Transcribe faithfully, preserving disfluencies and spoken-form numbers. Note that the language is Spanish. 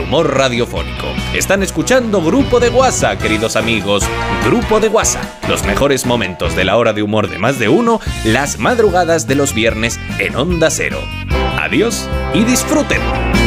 humor radiofónico. Están escuchando Grupo de Guasa, queridos amigos. Grupo de Guasa, los mejores momentos de la hora de humor de más de uno, las madrugadas de los viernes en Onda Cero. Adiós y disfruten.